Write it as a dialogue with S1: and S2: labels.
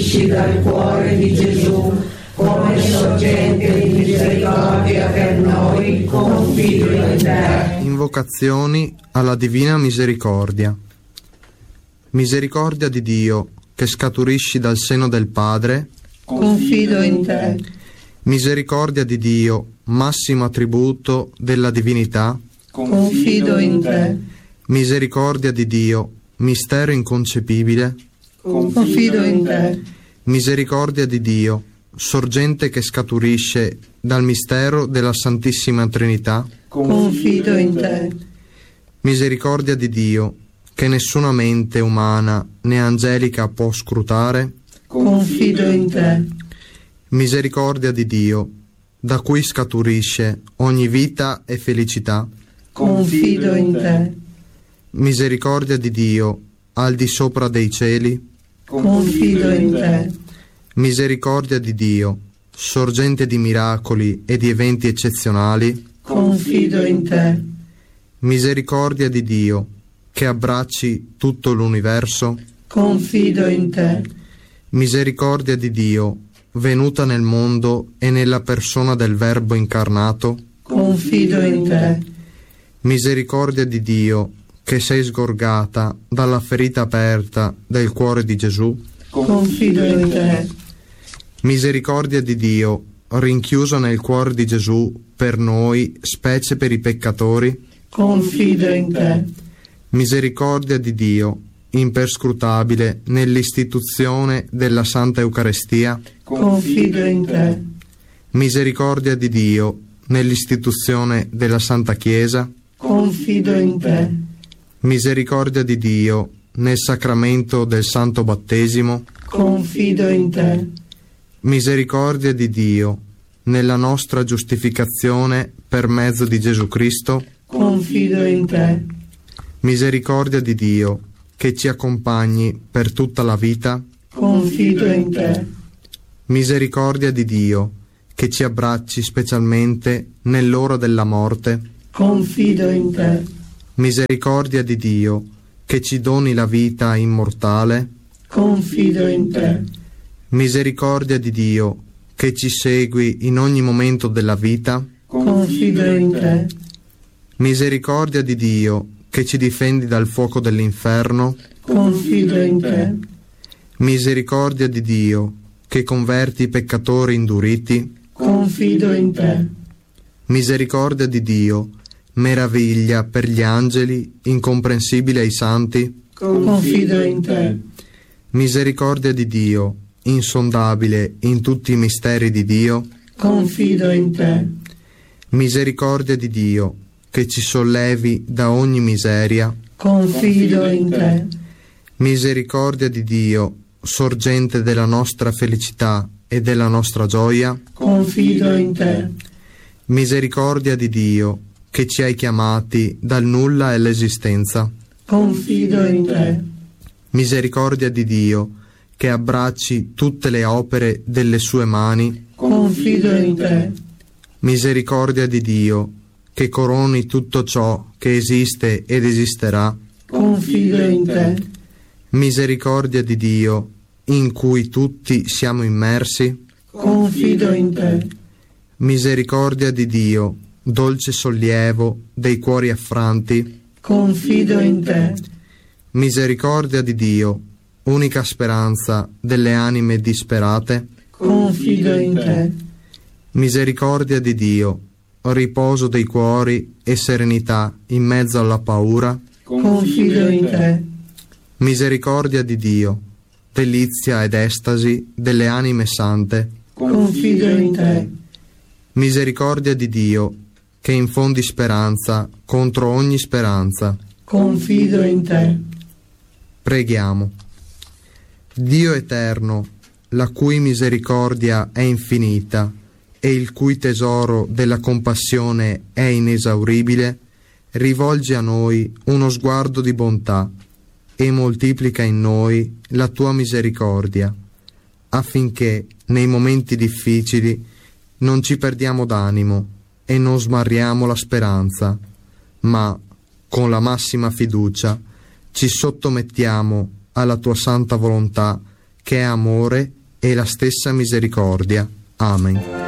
S1: scaturisci dal cuore di Gesù, come sorgente di misericordia per noi, confido in te.
S2: Invocazioni alla Divina Misericordia. Misericordia di Dio, che scaturisci dal seno del Padre,
S3: confido in te.
S2: Misericordia di Dio, massimo attributo della divinità,
S3: confido in te.
S2: Misericordia di Dio, mistero inconcepibile,
S3: confido in te.
S2: Misericordia di Dio, sorgente che scaturisce dal mistero della Santissima Trinità,
S3: confido in te.
S2: Misericordia di Dio, che nessuna mente umana né angelica può scrutare,
S3: confido in te.
S2: Misericordia di Dio, da cui scaturisce ogni vita e felicità,
S3: confido in te.
S2: Misericordia di Dio, al di sopra dei cieli,
S3: confido in te.
S2: Misericordia di Dio, sorgente di miracoli e di eventi eccezionali,
S3: confido in te.
S2: Misericordia di Dio, che abbracci tutto l'universo,
S3: confido in te.
S2: Misericordia di Dio, venuta nel mondo e nella persona del Verbo incarnato,
S3: confido in te.
S2: Misericordia di Dio, che sei sgorgata dalla ferita aperta del cuore di Gesù,
S3: confido in te.
S2: Misericordia di Dio, rinchiusa nel cuore di Gesù per noi, specie per i peccatori,
S3: confido in te.
S2: Misericordia di Dio, imperscrutabile nell'istituzione della Santa Eucaristia,
S3: confido in te.
S2: Misericordia di Dio, nell'istituzione della Santa Chiesa,
S3: confido in te.
S2: Misericordia di Dio, nel sacramento del Santo Battesimo,
S3: confido in te.
S2: Misericordia di Dio, nella nostra giustificazione per mezzo di Gesù Cristo,
S3: confido in te.
S2: Misericordia di Dio, che ci accompagni per tutta la vita,
S3: confido in te.
S2: Misericordia di Dio, che ci abbracci specialmente nell'ora della morte,
S3: confido in te.
S2: Misericordia di Dio, che ci doni la vita immortale,
S3: confido in te.
S2: Misericordia di Dio, che ci segui in ogni momento della vita,
S3: confido in te.
S2: Misericordia di Dio, che ci difendi dal fuoco dell'inferno,
S3: confido in te.
S2: Misericordia di Dio, che converti i peccatori induriti,
S3: confido in te.
S2: Misericordia di Dio, meraviglia per gli angeli, incomprensibile ai santi,
S3: confido in te.
S2: Misericordia di Dio, insondabile in tutti i misteri di Dio,
S3: confido in te.
S2: Misericordia di Dio, che ci sollevi da ogni miseria,
S3: confido in te.
S2: Misericordia di Dio, sorgente della nostra felicità e della nostra gioia,
S3: confido in te.
S2: Misericordia di Dio, che ci hai chiamati dal nulla all'esistenza,
S3: confido in te.
S2: Misericordia di Dio, che abbracci tutte le opere delle sue mani,
S3: confido in te.
S2: Misericordia di Dio, che coroni tutto ciò che esiste ed esisterà,
S3: confido in te.
S2: Misericordia di Dio, in cui tutti siamo immersi,
S3: confido in te.
S2: Misericordia di Dio, dolce sollievo dei cuori affranti,
S3: confido in te.
S2: Misericordia di Dio, unica speranza delle anime disperate,
S3: confido in te.
S2: Misericordia di Dio, riposo dei cuori e serenità in mezzo alla paura,
S3: confido in te.
S2: Misericordia di Dio, delizia ed estasi delle anime sante,
S3: confido in te.
S2: Misericordia di Dio, che infondi speranza contro ogni speranza,
S3: confido in te.
S2: Preghiamo. Dio eterno, la cui misericordia è infinita e il cui tesoro della compassione è inesauribile, rivolgi a noi uno sguardo di bontà e moltiplica in noi la tua misericordia, affinché nei momenti difficili non ci perdiamo d'animo e non smarriamo la speranza, ma con la massima fiducia ci sottomettiamo alla tua santa volontà, che è amore e la stessa misericordia. Amen.